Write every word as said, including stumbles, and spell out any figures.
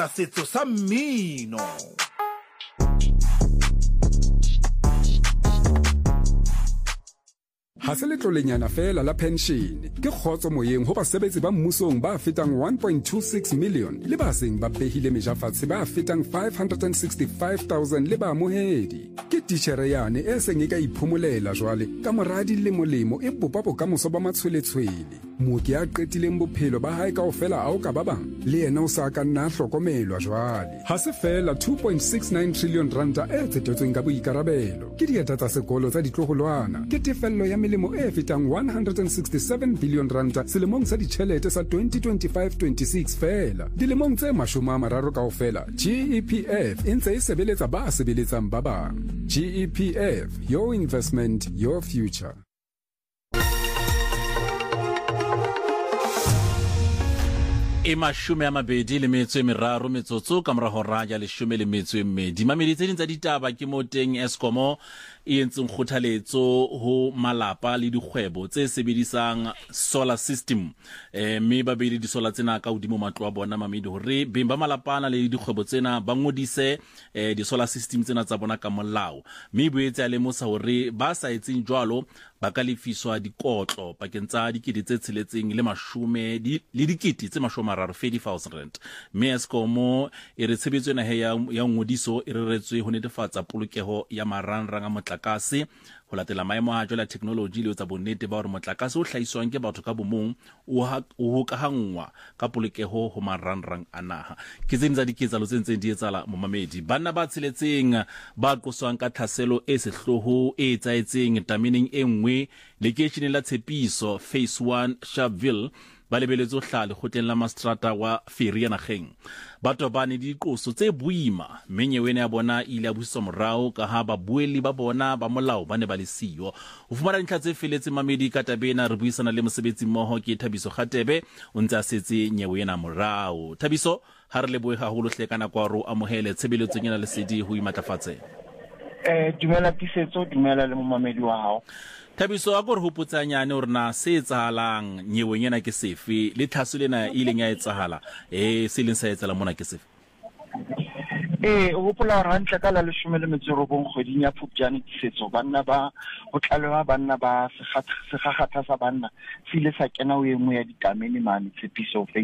setso sa mmino. Ha se letlolenyana fela la pension ke kgotso moyeng ho basebetsi ba mmusong ba fetang one point two six million le ba seng ba behile mejafatse ba fetang five hundred sixty-five thousand le ba mohedi ke titjhere yane e seng e ka iphomolela jwale ka moradi le molemo e bopa bokamoso ba matshweletshwele mooki a qetileng bophelo ba hae kaofela a o ka ba bang le yena o sa ka nna hlokomelwa jwale ha se fela two point six nine trillion ranta e tsetetsweng ka boikarabelo ke dieta tsa sekolo tsa ditloholwana ke tefello ya melemo e fetang one hundred sixty-seven billion ranta selemong sa ditjhelete sa twenty twenty-five twenty-six fela dilemong tse mashome a mararo kaofela G E P F e ntse e sebeletsa ba sebeletsang ba bang. G E P F, your investment, your future. E mashume a mabedi le metso e meraro metsotso ka mora hora ya leshome le metso e mmedi mameditse dintsa ditaba ke mo teng Eskom e entseng kgothaletso ho malapa le dikgwebo tse sebedisang solar system eh me ba bedi di solar tsena ka hodimo matlo a bona mamedi hore beng ba malapana le dikgwebo tsena ba ngodise eh di solar system tsena tsa bona ka molao me boetse a le mosa hore ba sa etseng jwalo ba ka lefiswa dikotlo pakeng tsa dikete tse tsheletseng le mashume di le dikete tse mashome forty thousand rand me Eskom e re tshebetso ena he ya ya ngodiso e reretswe ho netefatsa polokeho ya marangrang a motlakase ho latela maemo a jwale technology le tsa bonnete ba hore motlakase o hlahiswang ke batho ka bomong o hokahangwa ka polokeho ho marangrang a naha ke tseng tsa diketsalo tse ntseng di etsala mo mamedi banna ba tseletseng ba qoswang ka tlhaselo e sehloho e etsaetseng tameneng e nngwe lekeisheneng la Tshepiso phase one Sharpeville ba lebeletse ho hlale khotleng la Mastrata wa Ferry nageng batho ba ne diqoso tse boima menyewene ya bona ile a buswa morao ka ha ba bueli ba bona ba molao ba ne ba le siyo ho fumana dintlha tse feletse mamedi ka tabena re buisana le mosebetsi mmoho ke Thabiso Kgatebe o ntse a setse nyewena morao Thabiso ha re leboe haholo hlekana kwa ro amohele tshebeletso nyana le sedi ho imatlafatse eh dumela Tisetso dumela le momamedi wa hao Thabiso a go re hopotsanyane hore na se etsahalang nyeweng ena ke sefe le tlhasolena e ileng ya etsahala eh se leng sa etsala mona ke sefe eh o hopola rantle ka la leshome le metso robong kgweding ya Phupjane Tisetso banna ba ho tlalewa banna ba se kgatha sa banna se ile sa kena ho engwe ya ditamene mane Tshepiso